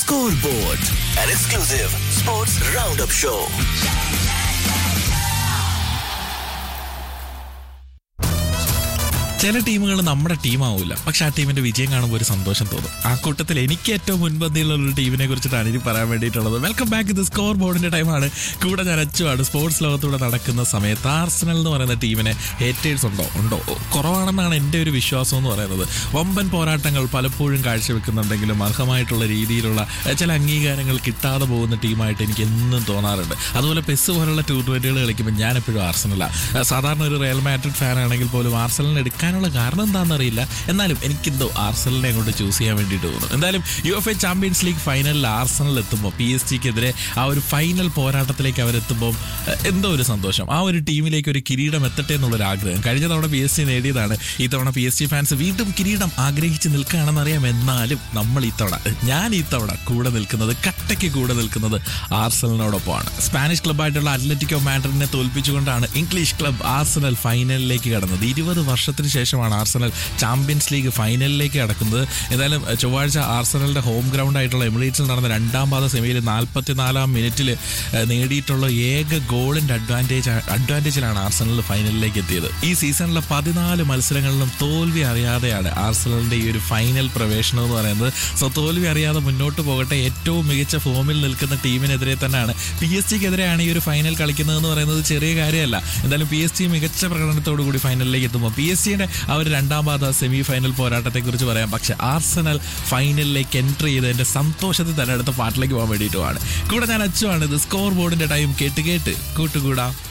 Scoreboard, an exclusive sports roundup show. ചില ടീമുകൾ നമ്മുടെ ടീമാവില്ല, പക്ഷെ ആ ടീമിന്റെ വിജയം കാണുമ്പോൾ ഒരു സന്തോഷം തോന്നും. ആ കൂട്ടത്തിൽ എനിക്ക് ഏറ്റവും മുൻപന്തിയുള്ള ഒരു ടീമിനെ കുറിച്ചിട്ടാണ് ഇനി പറയാൻ വേണ്ടിയിട്ടുള്ളത്. Welcome back. ഇത് സ്കോർ ബോർഡിന്റെ ടൈമാണ്. കൂടെ ഞാൻ അച്ചുവാണ്. സ്പോർട്സ് ലോകത്തൂടെ നടക്കുന്ന സമയത്ത് ആർസണൽ എന്ന് പറയുന്ന ടീമിനെ ഹേറ്റേഴ്സ് ഉണ്ടോ കുറവാണെന്നാണ് എൻ്റെ ഒരു വിശ്വാസം എന്ന് പറയുന്നത്. വമ്പൻ പോരാട്ടങ്ങൾ പലപ്പോഴും കാഴ്ചവെക്കുന്നുണ്ടെങ്കിലും അർഹമായിട്ടുള്ള രീതിയിലുള്ള ചില അംഗീകാരങ്ങൾ കിട്ടാതെ പോകുന്ന ടീമായിട്ട് എനിക്ക് എന്നും തോന്നാറുണ്ട്. അതുപോലെ പെസ് പോലുള്ള ടൂർണമെന്റുകൾ കളിക്കുമ്പോൾ ഞാൻ എപ്പോഴും ആർസണലാണ്. സാധാരണ ഒരു റയൽ മാഡ്രിഡ് ഫാൻ ആണെങ്കിൽ പോലും ആർസണലിനെ എടുക്കാനുള്ള കാരണം എന്താണെന്നറിയില്ല, എന്നാലും എനിക്കെന്തോ ആർസണലിനെ അങ്ങോട്ട് ചൂസ് ചെയ്യാൻ വേണ്ടിയിട്ട് തോന്നുന്നു. എന്തായാലും UEFA ചാമ്പ്യൻസ് ലീഗ് ഫൈനലിൽ ആർസണൽ എത്തുമ്പോൾ PSG-ക്കെതിരെ ആ ഒരു ഫൈനൽ പോരാട്ടത്തിലേക്ക് അവരെത്തുമ്പോൾ എന്തോ ഒരു സന്തോഷം. ആ ഒരു ടീമിലേക്ക് ഒരു കിരീടം എത്തട്ടെ എന്നുള്ളൊരു ആഗ്രഹം. കഴിഞ്ഞ തവണ PSG നേടിയതാണ്. ഈ തവണ PSG ഫാൻസ് വീണ്ടും കിരീടം ആഗ്രഹിച്ച് നിൽക്കുകയാണെന്നറിയാം. എന്നാലും ഞാൻ ഈ തവണ കൂടെ നിൽക്കുന്നത്, കട്ടയ്ക്ക് കൂടെ നിൽക്കുന്നത് ആർസണലിനോടൊപ്പമാണ്. Spanish ക്ലബ്ബായിട്ടുള്ള Atletico മാഡ്രിഡിനെ തോൽപ്പിച്ചുകൊണ്ടാണ് English club Arsenal ഫൈനലിലേക്ക് കടന്നത്. 20 വർഷത്തിന് ശേഷമാണ് ആർസണൽ ചാമ്പ്യൻസ് ലീഗ് ഫൈനലിലേക്ക് കടക്കുന്നത്. എന്തായാലും ചൊവ്വാഴ്ച ആർസണലിന്റെ ഹോം ഗ്രൗണ്ട് ആയിട്ടുള്ള എമിറേറ്റ്സിൽ നടന്ന രണ്ടാം പാദ സെമിയിൽ 44-ാം മിനിറ്റിൽ നേടിയിട്ടുള്ള ഏക ഗോളിന്റെ അഡ്വാൻറ്റേജിലാണ് ആർസണൽ ഫൈനലിലേക്ക് എത്തിയത്. ഈ സീസണിലെ 14 മത്സരങ്ങളിലും തോൽവി അറിയാതെയാണ് ആർസണലിന്റെ ഈ ഒരു ഫൈനൽ പ്രവേശനം എന്ന് പറയുന്നത്. സോ തോൽവി അറിയാതെ മുന്നോട്ട് പോകട്ടെ. ഏറ്റവും മികച്ച ഫോമിൽ നിൽക്കുന്ന ടീമിനെതിരെ തന്നെയാണ്, PSG-ക്കെതിരെയാണ് ഈ ഒരു ഫൈനൽ കളിക്കുന്നതെന്ന് പറയുന്നത് ചെറിയ കാര്യമല്ല. എന്തായാലും PSG മികച്ച പ്രകടനത്തോടു കൂടി ഫൈനലിലേക്ക് എത്തുമ്പോൾ PSG-യുടെ ആ ഒരു രണ്ടാം പാദ സെമി ഫൈനൽ പോരാട്ടത്തെക്കുറിച്ച് പറയാം. പക്ഷെ ആർസണൽ ഫൈനലിലേക്ക് എൻട്രി ചെയ്തതിന്റെ സന്തോഷത്തിൽ തന്നെ അടുത്ത പാട്ടിലേക്ക് പോകാൻ വേണ്ടിയിട്ടുമാണ്. കൂടെ ഞാൻ അച്ചുവാണ്. ഇത് സ്കോർ ബോർഡിന്റെ ടൈം. കേട്ട് കൂട്ടുകൂടാം.